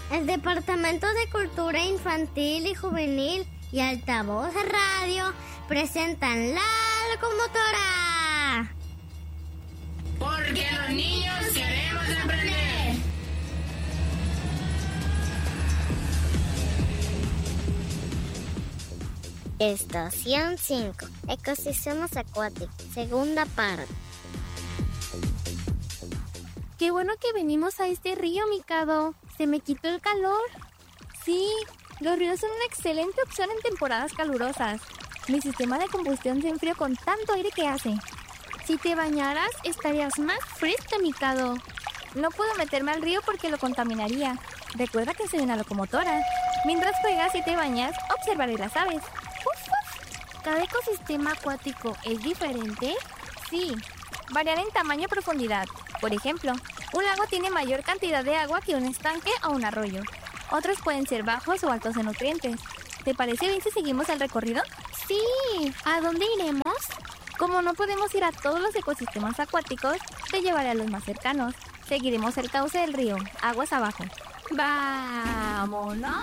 El Departamento de Cultura Infantil y Juvenil y Altavoz Radio presentan La Locomotora. Porque los niños queremos aprender. Estación 5. Ecosistemas acuáticos. Segunda parte. Qué bueno que venimos a este río, Mikado. ¿Se me quitó el calor? Sí, los ríos son una excelente opción en temporadas calurosas. Mi sistema de combustión se enfrió con tanto aire que hace. Si te bañaras, estarías más fresca, Mikado. No puedo meterme al río porque lo contaminaría. Recuerda que soy una locomotora. Mientras juegas y te bañas, observaré las aves. ¡Uf, uf! ¿Cada ecosistema acuático es diferente? Sí, varían en tamaño y profundidad. Por ejemplo, un lago tiene mayor cantidad de agua que un estanque o un arroyo. Otros pueden ser bajos o altos en nutrientes. ¿Te parece bien si seguimos el recorrido? Sí, ¿a dónde iremos? Como no podemos ir a todos los ecosistemas acuáticos, te llevaré a los más cercanos. Seguiremos el cauce del río, aguas abajo. ¡Vámonos!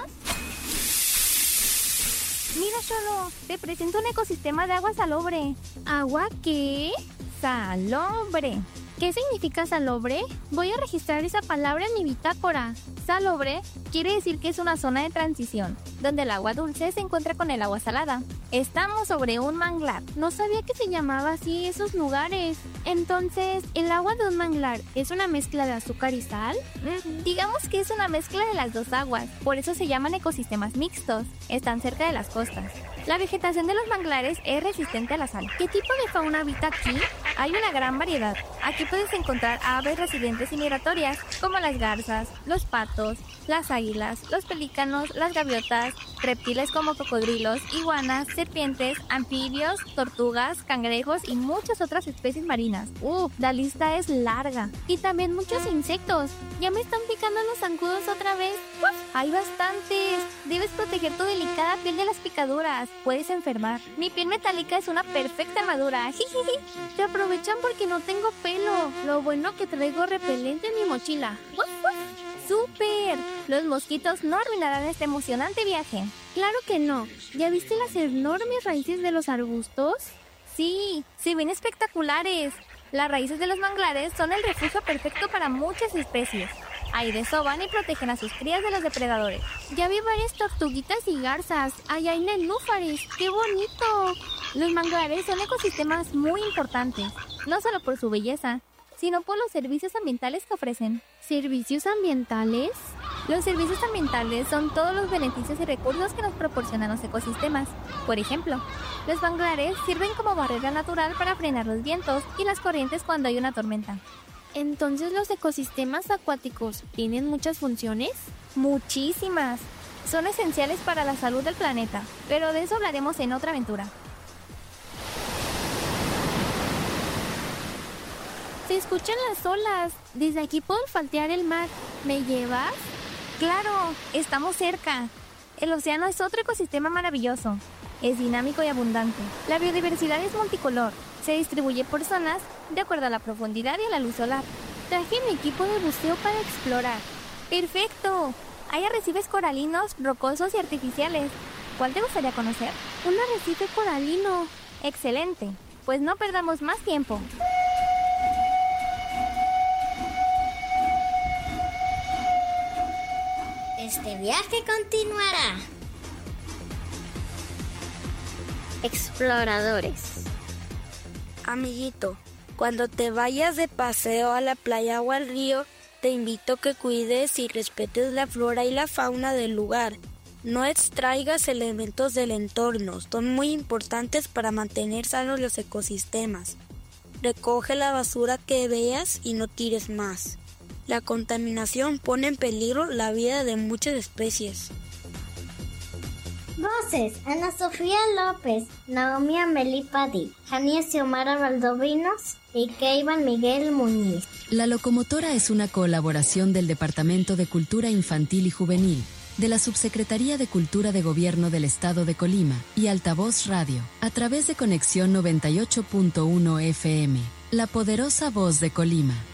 Mira, Xolo, te presento un ecosistema de agua salobre. ¿Agua qué? Salobre. ¿Qué significa salobre? Voy a registrar esa palabra en mi bitácora. Salobre quiere decir que es una zona de transición, donde el agua dulce se encuentra con el agua salada. Estamos sobre un manglar. No sabía que se llamaba así esos lugares. Entonces, ¿el agua de un manglar es una mezcla de azúcar y sal? Digamos que es una mezcla de las dos aguas. Por eso se llaman ecosistemas mixtos. Están cerca de las costas. La vegetación de los manglares es resistente a la sal. ¿Qué tipo de fauna habita aquí? Hay una gran variedad. Aquí puedes encontrar aves residentes y migratorias, como las garzas, los patos, las águilas, los pelícanos, las gaviotas, reptiles como cocodrilos, iguanas, serpientes, anfibios, tortugas, cangrejos y muchas otras especies marinas. La lista es larga. Y también muchos insectos. ¿Ya me están picando los zancudos otra vez? Hay bastantes. Debes proteger tu delicada piel de las picaduras. Puedes enfermar. Mi piel metálica es una perfecta armadura. Te aprovechan porque no tengo pelo. Lo bueno que traigo repelente en mi mochila. ¡Súper! Los mosquitos no arruinarán este emocionante viaje. Claro que no. ¿Ya viste las enormes raíces de los arbustos? Sí, se ven espectaculares. Las raíces de los manglares son el refugio perfecto para muchas especies. Ahí desoban y protegen a sus crías de los depredadores. Ya vi varias tortuguitas y garzas. Allá hay nenúfares. ¡Qué bonito! Los manglares son ecosistemas muy importantes, no solo por su belleza, sino por los servicios ambientales que ofrecen. ¿Servicios ambientales? Los servicios ambientales son todos los beneficios y recursos que nos proporcionan los ecosistemas. Por ejemplo, los manglares sirven como barrera natural para frenar los vientos y las corrientes cuando hay una tormenta. ¿Entonces los ecosistemas acuáticos tienen muchas funciones? Muchísimas. Son esenciales para la salud del planeta, pero de eso hablaremos en otra aventura. Se escuchan las olas. Desde aquí puedo olfatear el mar. ¿Me llevas? ¡Claro! Estamos cerca. El océano es otro ecosistema maravilloso. Es dinámico y abundante. La biodiversidad es multicolor. Se distribuye por zonas de acuerdo a la profundidad y a la luz solar. Traje mi equipo de buceo para explorar. ¡Perfecto! Hay arrecifes coralinos, rocosos y artificiales. ¿Cuál te gustaría conocer? Un arrecife coralino. ¡Excelente! Pues no perdamos más tiempo. Este viaje continuará. Exploradores. Amiguito, cuando te vayas de paseo a la playa o al río, te invito a que cuides y respetes la flora y la fauna del lugar. No extraigas elementos del entorno, son muy importantes para mantener sanos los ecosistemas. Recoge la basura que veas y no tires más. La contaminación pone en peligro la vida de muchas especies. Voces: Ana Sofía López, Naomi Amelie Padí, Jania Xiomara Valdovinos y Keivan Miguel Muñiz. La Locomotora es una colaboración del Departamento de Cultura Infantil y Juvenil, de la Subsecretaría de Cultura de Gobierno del Estado de Colima y Altavoz Radio, a través de Conexión 98.1 FM, la poderosa voz de Colima.